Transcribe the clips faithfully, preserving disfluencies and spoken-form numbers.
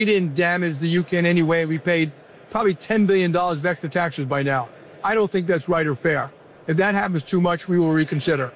We didn't damage the U K in any way. We paid probably ten billion dollars of extra taxes by now. I don't think that's right or fair. If that happens too much, we will reconsider.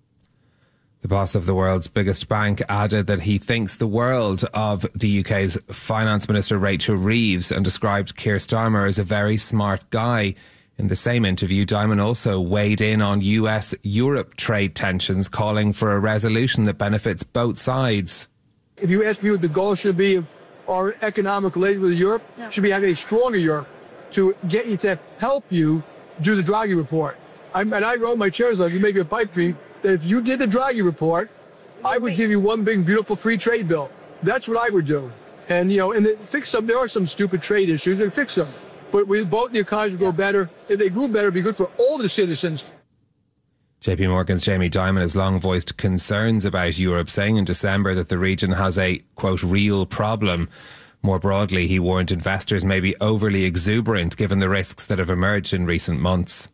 The boss of the world's biggest bank added that he thinks the world of the U K's Finance Minister Rachel Reeves and described Keir Starmer as a very smart guy. In the same interview, Diamond also weighed in on U S Europe trade tensions, calling for a resolution that benefits both sides. If you ask me what the goal should be of our economic relations with Europe, yeah. should be having a stronger Europe to get you to help you do the Draghi report. I'm, and I wrote my chair's letter, you make a pipe dream, that if you did the Draghi report, I would give you one big, beautiful free trade bill. That's what I would do. And, you know, and the, fix them. There are some stupid trade issues, and fix them. But we both the economies would go better. If they grew better, it'd be good for all the citizens. J P Morgan's Jamie Dimon has long voiced concerns about Europe, saying in December that the region has a, quote, real problem. More broadly, he warned investors may be overly exuberant given the risks that have emerged in recent months.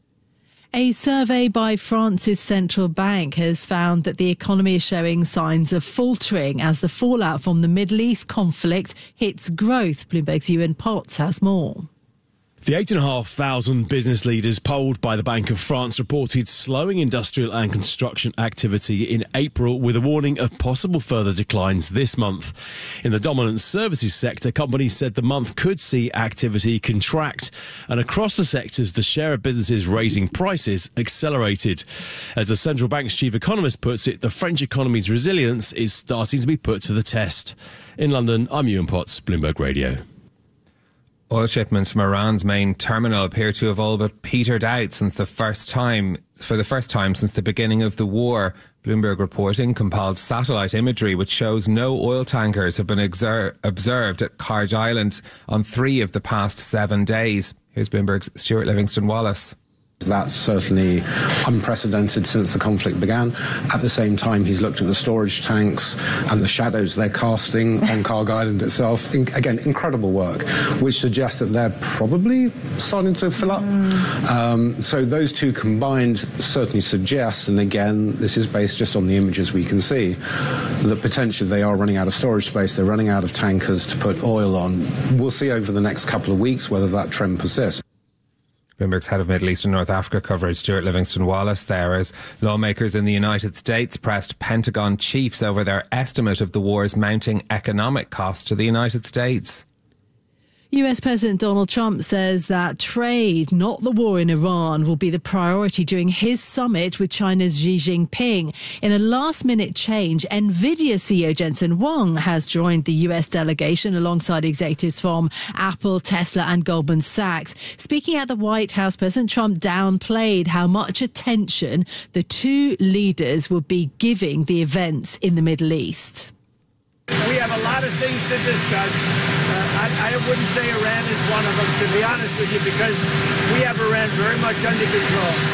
A survey by France's central bank has found that the economy is showing signs of faltering as the fallout from the Middle East conflict hits growth. Bloomberg's Ewan Potts has more. The eight and a half thousand business leaders polled by the Bank of France reported slowing industrial and construction activity in April, with a warning of possible further declines this month. In the dominant services sector, companies said the month could see activity contract, and across the sectors, the share of businesses raising prices accelerated. As the central bank's chief economist puts it, the French economy's resilience is starting to be put to the test. In London, I'm Ewan Potts, Bloomberg Radio. Oil shipments from Iran's main terminal appear to have all but petered out since the first time, for the first time since the beginning of the war. Bloomberg reporting compiled satellite imagery which shows no oil tankers have been exer- observed at Karj Island on three of the past seven days. Here's Bloomberg's Stuart Livingston-Wallace. That's certainly unprecedented since the conflict began. At the same time, he's looked at the storage tanks and the shadows they're casting on Karj Island itself. In, again, incredible work, which suggests that they're probably starting to fill up. Mm. Um, so those two combined certainly suggest, and again, this is based just on the images we can see, that potentially they are running out of storage space, they're running out of tankers to put oil on. We'll see over the next couple of weeks whether that trend persists. Bloomberg's head of Middle East and North Africa coverage, Stuart Livingston-Wallace, there, as lawmakers in the United States pressed Pentagon chiefs over their estimate of the war's mounting economic cost to the United States. U S President Donald Trump says that trade, not the war in Iran, will be the priority during his summit with China's Xi Jinping. In a last-minute change, NVIDIA C E O Jensen Huang has joined the U S delegation alongside executives from Apple, Tesla and Goldman Sachs. Speaking at the White House, President Trump downplayed how much attention the two leaders would be giving the events in the Middle East. We have a lot of things to discuss. Uh, I, I wouldn't say Iran is one of them, to be honest with you, because we have Iran very much under control.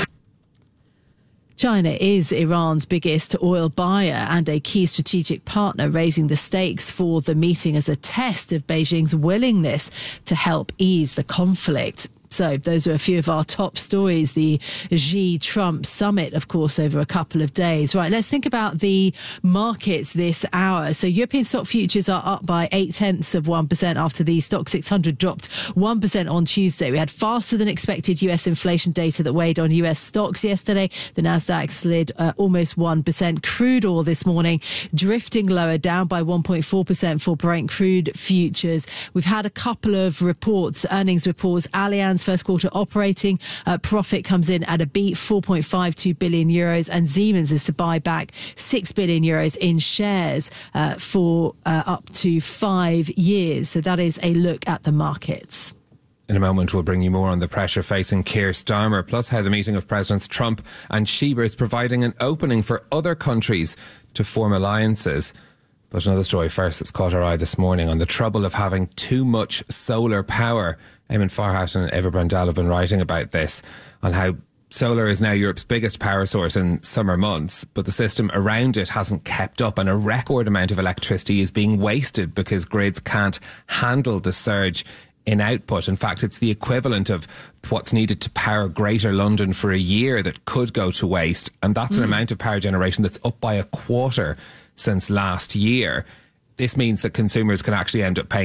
China is Iran's biggest oil buyer and a key strategic partner, raising the stakes for the meeting as a test of Beijing's willingness to help ease the conflict. So those are a few of our top stories. The Xi-Trump summit, of course, over a couple of days. Right, let's think about the markets this hour. So European stock futures are up by eight-tenths of one percent after the Stock six hundred dropped one percent on Tuesday. We had faster than expected U S inflation data that weighed on U S stocks yesterday. The Nasdaq slid uh, almost one percent. Crude oil this morning drifting lower, down by one point four percent for Brent crude futures. We've had a couple of reports, earnings reports. Allianz first quarter operating uh, profit comes in at a beat, four point five two billion euros, and Siemens is to buy back six billion euros in shares uh, for uh, up to five years. So that is a look at the markets. In a moment, we'll bring you more on the pressure facing Keir Starmer, plus how the meeting of Presidents Trump and Sheba is providing an opening for other countries to form alliances. But another story first that's caught our eye this morning on the trouble of having too much solar power. Eamon Farhat and Eva Brandel have been writing about this, on how solar is now Europe's biggest power source in summer months, but the system around it hasn't kept up, and a record amount of electricity is being wasted because grids can't handle the surge in output. In fact, it's the equivalent of what's needed to power Greater London for a year that could go to waste, and that's mm. an amount of power generation that's up by a quarter since last year. This means that consumers can actually end up paying